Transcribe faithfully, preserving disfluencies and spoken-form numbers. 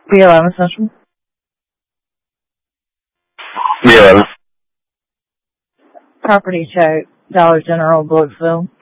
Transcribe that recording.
B eleven Central. B eleven. Property check. Dollar General, Brooksville.